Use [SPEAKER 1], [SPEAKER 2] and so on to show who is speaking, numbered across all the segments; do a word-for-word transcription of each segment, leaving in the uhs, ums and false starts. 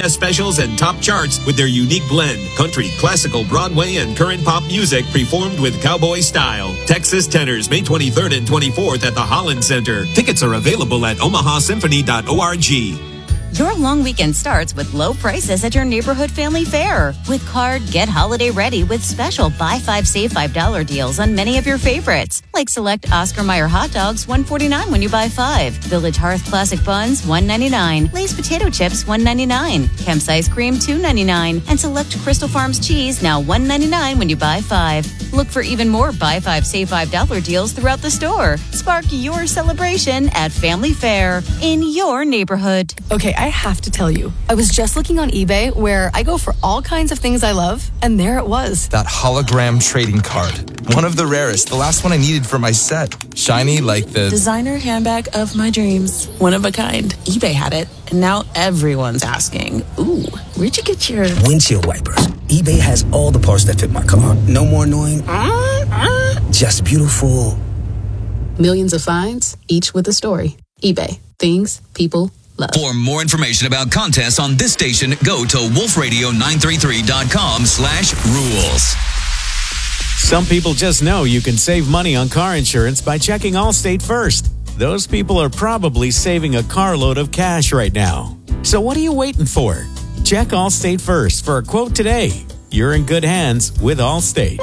[SPEAKER 1] best specials and top charts with their unique blend. Country, classical, Broadway, and current pop music performed with cowboy style. Texas Tenors, May twenty-third and twenty-fourth at the Holland Center. Tickets are available at omaha symphony dot org.
[SPEAKER 2] Your long weekend starts with low prices at your neighborhood family fair. With Card, get holiday ready with special buy five, save five dollar deals on many of your favorites. Like select Oscar Mayer hot dogs, one forty-nine when you buy five. Village Hearth Classic Buns, one ninety-nine. Lay's Potato Chips, one ninety-nine. Kemp's Ice Cream, two ninety-nine. And select Crystal Farms Cheese, now one ninety-nine when you buy five. Look for even more buy five, save five dollar deals throughout the store. Spark your celebration at Family Fair in your neighborhood.
[SPEAKER 3] Okay, I have to tell you, I was just looking on eBay where I go for all kinds of things I love, and there it was.
[SPEAKER 4] That hologram trading card. One of the rarest. The last one I needed for my set. Shiny like the...
[SPEAKER 5] designer handbag of my dreams. One of a kind. eBay had it, and now everyone's asking, ooh, where'd you get your...
[SPEAKER 6] windshield wipers. eBay has all the parts that fit my car. No more annoying... just beautiful.
[SPEAKER 5] Millions of finds, each with a story. eBay. Things people love.
[SPEAKER 7] For more information about contests on this station, go to wolf radio nine three three dot com slash rules.
[SPEAKER 8] Some people just know you can save money on car insurance by checking Allstate first. Those people are probably saving a carload of cash right now. So what are you waiting for? Check Allstate first for a quote today. You're in good hands with Allstate.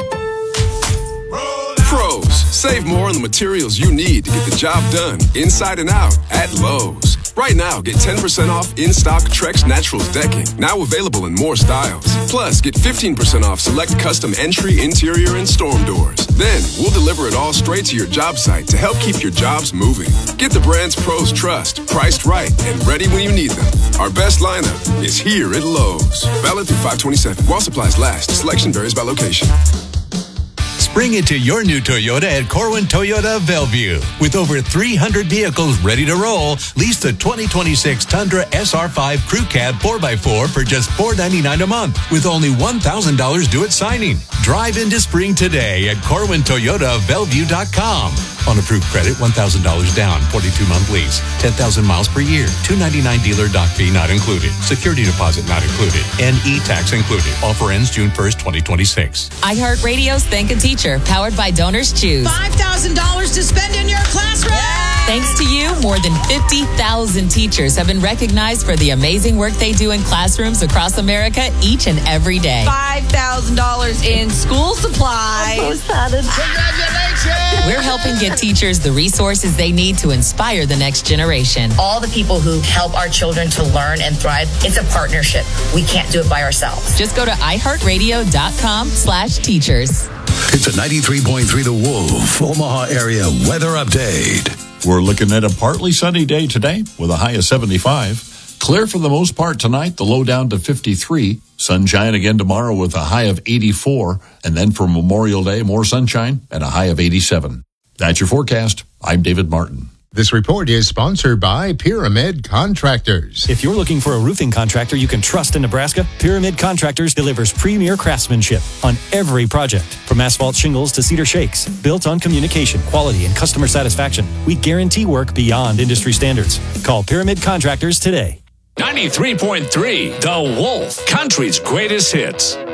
[SPEAKER 9] Pros, save more on the materials you need to get the job done inside and out at Lowe's. Right now, get ten percent off in-stock Trex Naturals decking, now available in more styles. Plus, get fifteen percent off select custom entry, interior, and storm doors. Then, we'll deliver it all straight to your job site to help keep your jobs moving. Get the brands pros trust, priced right, and ready when you need them. Our best lineup is here at Lowe's. Valid through five twenty-seven. While supplies last, selection varies by location.
[SPEAKER 10] Bring it to your new Toyota at Corwin Toyota of Bellevue. With over three hundred vehicles ready to roll, lease the twenty twenty-six Tundra S R five Crew Cab four by four for just four ninety-nine a month with only one thousand dollars due at signing. Drive into spring today at corwin toyota of bellevue dot com. On approved credit, one thousand dollars down, forty-two month lease, ten thousand miles per year, two ninety-nine dealer doc fee not included, security deposit not included, and e-tax included. Offer ends June first, twenty twenty-six.
[SPEAKER 11] iHeartRadio's Thank a Teacher, powered by Donors Choose.
[SPEAKER 12] five thousand dollars to spend in your classroom! Yeah!
[SPEAKER 11] Thanks to you, more than fifty thousand teachers have been recognized for the amazing work they do in classrooms across America each and every day.
[SPEAKER 12] five thousand dollars in school supplies.
[SPEAKER 11] I'm so excited. Congratulations! We're helping get teachers the resources they need to inspire the next generation.
[SPEAKER 13] All the people who help our children to learn and thrive, it's a partnership. We can't do it by ourselves.
[SPEAKER 11] Just go to iHeartRadio.com slash teachers.
[SPEAKER 14] It's a ninety-three point three The Wolf, Omaha area weather update.
[SPEAKER 15] We're looking at a partly sunny day today with a high of seventy-five. Clear for the most part tonight, the low down to fifty-three. Sunshine again tomorrow with a high of eighty-four. And then for Memorial Day, more sunshine and a high of eighty-seven. That's your forecast. I'm David Martin.
[SPEAKER 16] This report is sponsored by Pyramid Contractors.
[SPEAKER 17] If you're looking for a roofing contractor you can trust in Nebraska, Pyramid Contractors delivers premier craftsmanship on every project. From asphalt shingles to cedar shakes, built on communication, quality, and customer satisfaction, we guarantee work beyond industry standards. Call Pyramid Contractors today.
[SPEAKER 18] ninety-three point three The Wolf, country's greatest hits.